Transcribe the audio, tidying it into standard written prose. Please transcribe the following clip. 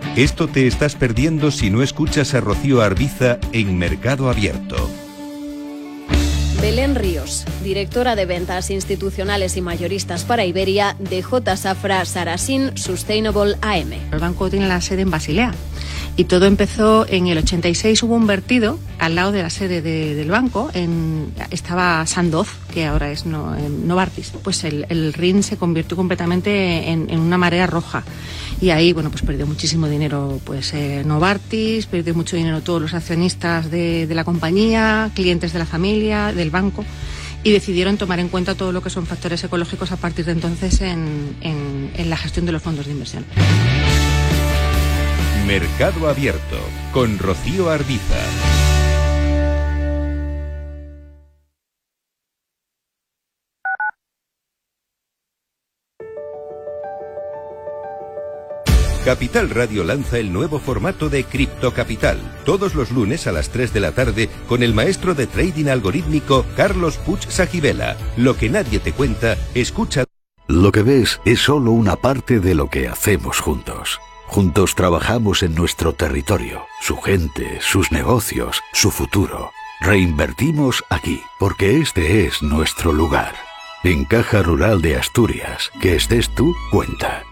Esto te estás perdiendo si no escuchas a Rocío Arbiza en Mercado Abierto. Belén Ríos, directora de ventas institucionales y mayoristas para Iberia de J. Safra Sarasin Sustainable AM. El banco tiene la sede en Basilea y todo empezó en el 86. Hubo un vertido al lado de la sede del banco, estaba Sandoz, que ahora es Novartis. Pues el Rin se convirtió completamente en una marea roja. Y ahí, bueno, pues perdió muchísimo dinero Novartis, perdió mucho dinero todos los accionistas de la compañía, clientes de la familia, del banco, y decidieron tomar en cuenta todo lo que son factores ecológicos a partir de entonces en la gestión de los fondos de inversión. Mercado Abierto, con Rocío Arbiza. Capital Radio lanza el nuevo formato de Cripto Capital, todos los lunes a las 3 de la tarde con el maestro de trading algorítmico Carlos Puig Sajibela. Lo que nadie te cuenta, escucha. Lo que ves es solo una parte de lo que hacemos juntos. Juntos trabajamos en nuestro territorio, su gente, sus negocios, su futuro. Reinvertimos aquí, porque este es nuestro lugar. En Caja Rural de Asturias, que estés tú, cuenta.